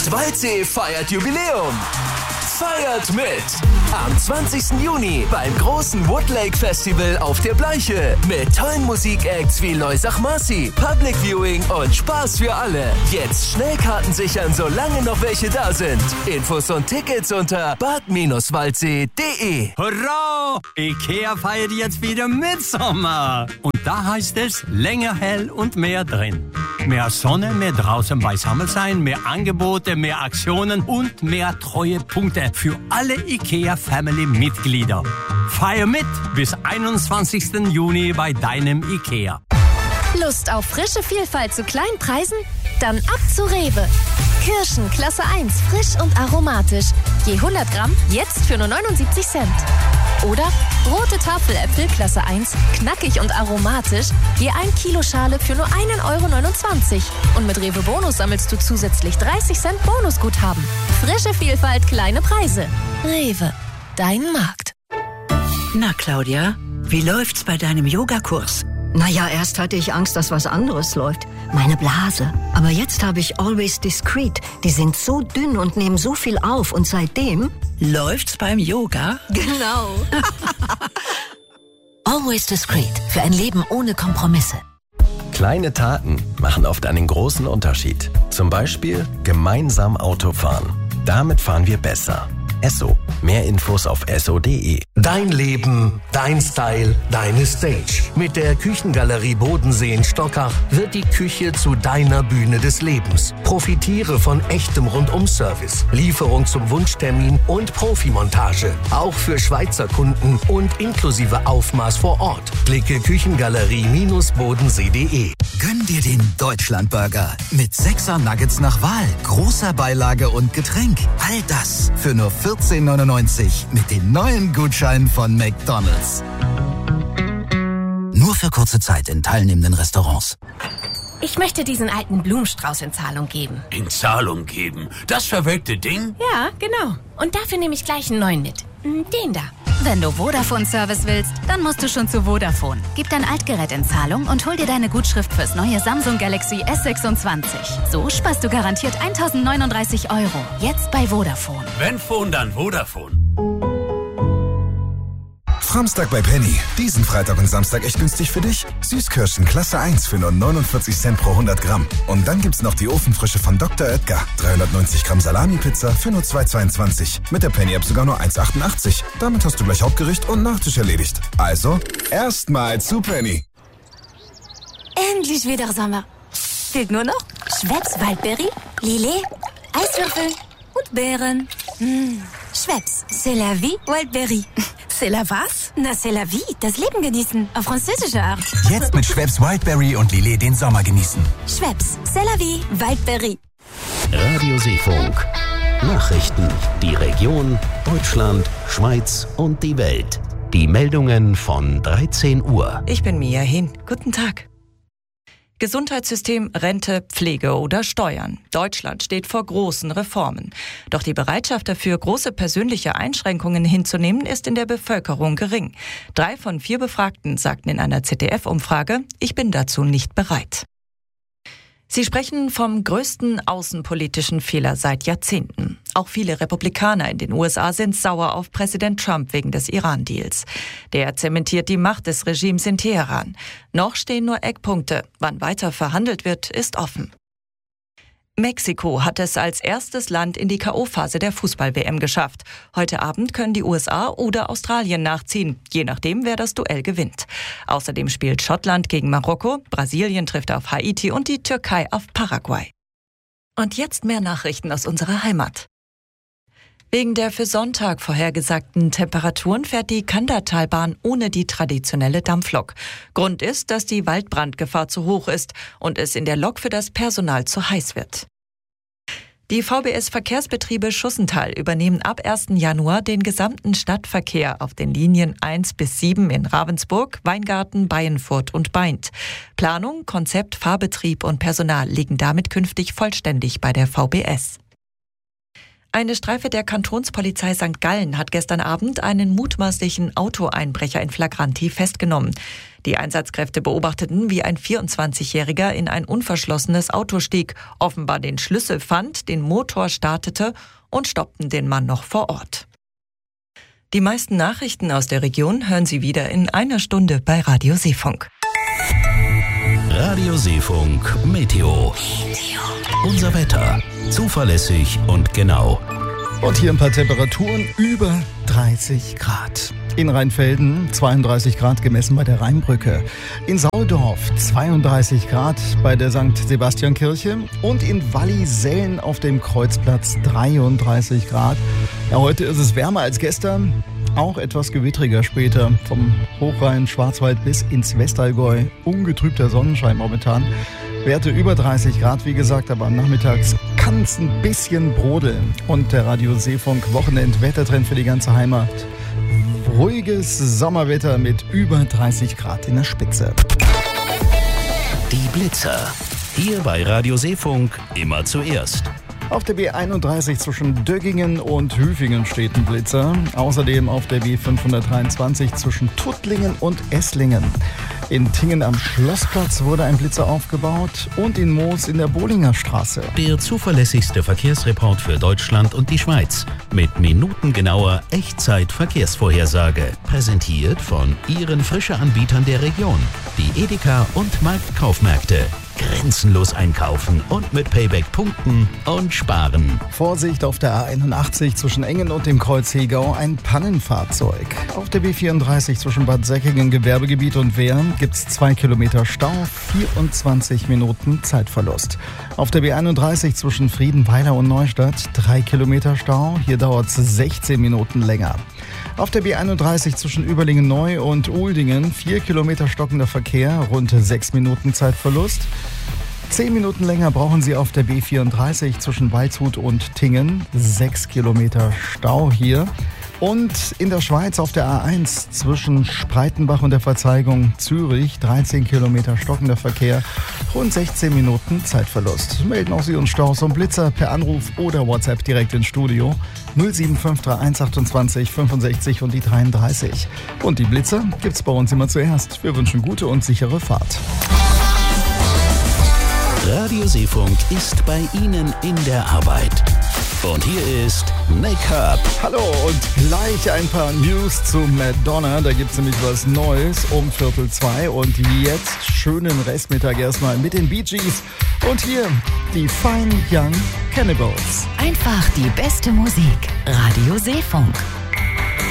Waldsee feiert Jubiläum. Feiert mit! Am 20. Juni beim großen Woodlake Festival auf der Bleiche. Mit tollen Musikacts wie Loisach Marcy, Public Viewing und Spaß für alle. Jetzt schnell Karten sichern, solange noch welche da sind. Infos und Tickets unter bad-waldsee.de. Hurra! Ikea feiert jetzt wieder Mitsommer. Und da heißt es länger hell und mehr drin. Mehr Sonne, mehr draußen beisammen sein, mehr Angebote, mehr Aktionen und mehr Treuepunkte für alle IKEA-Family-Mitglieder. Feier mit bis 21. Juni bei deinem IKEA. Lust auf frische Vielfalt zu kleinen Preisen? Dann ab zu Rewe. Kirschen Klasse 1, frisch und aromatisch. Je 100 Gramm, jetzt für nur 79 Cent. Oder rote Tafeläpfel Klasse 1, knackig und aromatisch. Je 1 Kilo Schale für nur 1,29 €. Und mit Rewe Bonus sammelst du zusätzlich 30 Cent Bonusguthaben. Frische Vielfalt, kleine Preise. Rewe, dein Markt. Na, Claudia, wie läuft's bei deinem Yogakurs? Naja, erst hatte ich Angst, dass was anderes läuft. Meine Blase. Aber jetzt habe ich Always Discreet. Die sind so dünn und nehmen so viel auf. Und seitdem... Läuft's beim Yoga? Genau. Always Discreet. Für ein Leben ohne Kompromisse. Kleine Taten machen oft einen großen Unterschied. Zum Beispiel gemeinsam Auto fahren. Damit fahren wir besser. Esso. Mehr Infos auf esso.de. Dein Leben, dein Style, deine Stage. Mit der Küchengalerie Bodensee in Stockach wird die Küche zu deiner Bühne des Lebens. Profitiere von echtem Rundum-Service, Lieferung zum Wunschtermin und Profimontage. Auch für Schweizer Kunden und inklusive Aufmaß vor Ort. Klicke Küchengalerie-bodensee.de. Gönn dir den Deutschlandburger mit 6er Nuggets nach Wahl, großer Beilage und Getränk. All das für nur 14,99 € mit den neuen Gutscheinen von McDonald's. Nur für kurze Zeit in teilnehmenden Restaurants. Ich möchte diesen alten Blumenstrauß in Zahlung geben. In Zahlung geben? Das verwelkte Ding? Ja, genau. Und dafür nehme ich gleich einen neuen mit. Den da. Wenn du Vodafone-Service willst, dann musst du schon zu Vodafone. Gib dein Altgerät in Zahlung und hol dir deine Gutschrift fürs neue Samsung Galaxy S26. So sparst du garantiert 1.039 €. Jetzt bei Vodafone. Wenn Phone, dann Vodafone. Samstag bei Penny. Diesen Freitag und Samstag echt günstig für dich. Süßkirschen Klasse 1 für nur 49 Cent pro 100 Gramm. Und dann gibt's noch die Ofenfrische von Dr. Oetker. 390 Gramm Salami-Pizza für nur 2,22. Mit der Penny-App sogar nur 1,88. Damit hast du gleich Hauptgericht und Nachtisch erledigt. Also, erstmal zu Penny. Endlich wieder Sommer. Fehlt nur noch Schweppes Waldberry, Lillet, Eiswürfel und Beeren. Schweppes, c'est la vie, Wildberry. C'est la was? Na, c'est la vie, das Leben genießen, auf französische Art. Jetzt mit Schweppes Wildberry und Lillet den Sommer genießen. Schweppes, c'est la vie, Wildberry. Radio Seefunk. Nachrichten, die Region, Deutschland, Schweiz und die Welt. Die Meldungen von 13 Uhr. Ich bin Mia Hin. Guten Tag. Gesundheitssystem, Rente, Pflege oder Steuern. Deutschland steht vor großen Reformen. Doch die Bereitschaft dafür, große persönliche Einschränkungen hinzunehmen, ist in der Bevölkerung gering. 3 von 4 Befragten sagten in einer ZDF-Umfrage, ich bin dazu nicht bereit. Sie sprechen vom größten außenpolitischen Fehler seit Jahrzehnten. Auch viele Republikaner in den USA sind sauer auf Präsident Trump wegen des Iran-Deals. Der zementiert die Macht des Regimes in Teheran. Noch stehen nur Eckpunkte. Wann weiter verhandelt wird, ist offen. Mexiko hat es als erstes Land in die K.O.-Phase der Fußball-WM geschafft. Heute Abend können die USA oder Australien nachziehen, je nachdem, wer das Duell gewinnt. Außerdem spielt Schottland gegen Marokko, Brasilien trifft auf Haiti und die Türkei auf Paraguay. Und jetzt mehr Nachrichten aus unserer Heimat. Wegen der für Sonntag vorhergesagten Temperaturen fährt die Kandertalbahn ohne die traditionelle Dampflok. Grund ist, dass die Waldbrandgefahr zu hoch ist und es in der Lok für das Personal zu heiß wird. Die VBS-Verkehrsbetriebe Schussenthal übernehmen ab 1. Januar den gesamten Stadtverkehr auf den Linien 1 bis 7 in Ravensburg, Weingarten, Bayenfurt und Baindt. Planung, Konzept, Fahrbetrieb und Personal liegen damit künftig vollständig bei der VBS. Eine Streife der Kantonspolizei St. Gallen hat gestern Abend einen mutmaßlichen Autoeinbrecher in Flagranti festgenommen. Die Einsatzkräfte beobachteten, wie ein 24-Jähriger in ein unverschlossenes Auto stieg, offenbar den Schlüssel fand, den Motor startete und stoppten den Mann noch vor Ort. Die meisten Nachrichten aus der Region hören Sie wieder in einer Stunde bei Radio Seefunk. Radio Seefunk Meteo. Unser Wetter. Zuverlässig und genau. Und hier ein paar Temperaturen über 30 Grad. In Rheinfelden 32 Grad gemessen bei der Rheinbrücke. In Saudorf 32 Grad bei der St. Sebastiankirche. Und in Wallisellen auf dem Kreuzplatz 33 Grad. Ja, heute ist es wärmer als gestern. Auch etwas gewittriger später. Vom Hochrhein, Schwarzwald bis ins Westallgäu. Ungetrübter Sonnenschein momentan. Werte über 30 Grad, wie gesagt, aber nachmittags kann es ein bisschen brodeln. Und der Radio Seefunk Wochenend-Wettertrend für die ganze Heimat. Ruhiges Sommerwetter mit über 30 Grad in der Spitze. Die Blitzer. Hier bei Radio Seefunk immer zuerst. Auf der B31 zwischen Döggingen und Hüfingen steht ein Blitzer. Außerdem auf der B523 zwischen Tuttlingen und Esslingen. In Tingen am Schlossplatz wurde ein Blitzer aufgebaut und in Moos in der Bohlinger Straße. Der zuverlässigste Verkehrsreport für Deutschland und die Schweiz. Mit minutengenauer Echtzeit-Verkehrsvorhersage. Präsentiert von Ihren Frische-Anbietern der Region. Die Edeka und Marktkaufmärkte. Grenzenlos einkaufen und mit Payback punkten und sparen. Vorsicht auf der A81 zwischen Engen und dem Kreuz Hegau ein Pannenfahrzeug. Auf der B34 zwischen Bad Säckingen Gewerbegebiet und Wehr gibt's 2 Kilometer Stau, 24 Minuten Zeitverlust. Auf der B31 zwischen Friedenweiler und Neustadt 3 Kilometer Stau, hier dauert's 16 Minuten länger. Auf der B31 zwischen Überlingen-Neu und Uldingen 4 Kilometer stockender Verkehr, rund 6 Minuten Zeitverlust. 10 Minuten länger brauchen Sie auf der B34 zwischen Waldshut und Tingen, 6 Kilometer Stau hier. Und in der Schweiz auf der A1 zwischen Spreitenbach und der Verzeigung Zürich 13 Kilometer stockender Verkehr, rund 16 Minuten Zeitverlust. Melden auch Sie uns Staus und Blitzer per Anruf oder WhatsApp direkt ins Studio 07531 28 65 und die 33. Und die Blitzer gibt's bei uns immer zuerst. Wir wünschen gute und sichere Fahrt. Radio Seefunk ist bei Ihnen in der Arbeit. Und hier ist Make-up. Hallo und gleich ein paar News zu Madonna. Da gibt's nämlich was Neues um 1:45. Und jetzt schönen Restmittag erstmal mit den Bee Gees. Und hier die Fine Young Cannibals. Einfach die beste Musik. Radio Seefunk.